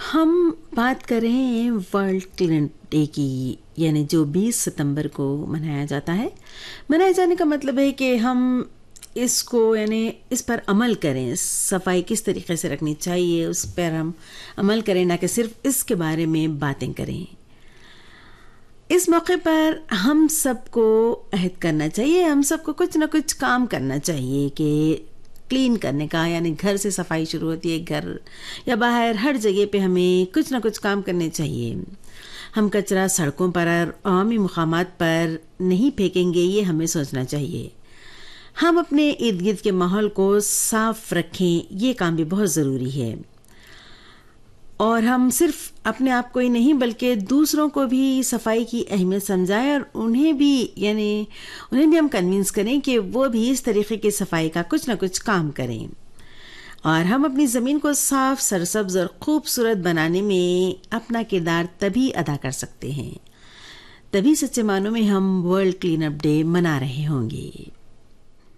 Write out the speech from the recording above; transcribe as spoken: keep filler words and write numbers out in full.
हम बात कर रहे हैं वर्ल्ड क्लीनअप डे की, यानी जो बीस सितंबर को मनाया जाता है। मनाए जाने का मतलब है कि हम इसको यानी इस पर अमल करें, सफाई किस तरीके से रखनी चाहिए उस पर हम अमल करें, ना कि सिर्फ इसके बारे में बातें करें। इस मौके पर हम सबको अहद करना चाहिए, हम सबको कुछ ना कुछ काम करना चाहिए कि क्लीन करने का, यानी घर से सफाई शुरू होती है, घर या बाहर हर जगह पे हमें कुछ ना कुछ काम करने चाहिए। हम कचरा सड़कों पर और आवामी मुकामात पर नहीं फेंकेंगे, ये हमें सोचना चाहिए। हम अपने इर्द गिर्द के माहौल को साफ रखें, ये काम भी बहुत ज़रूरी है। और हम सिर्फ अपने आप को ही नहीं बल्कि दूसरों को भी सफाई की अहमियत समझाएं और उन्हें भी यानी उन्हें भी हम कन्विंस करें कि वो भी इस तरीके की सफाई का कुछ ना कुछ काम करें। और हम अपनी ज़मीन को साफ, सरसब्ज और खूबसूरत बनाने में अपना किरदार तभी अदा कर सकते हैं, तभी सच्चे मानों में हम वर्ल्ड क्लीन अप डे मना रहे होंगे।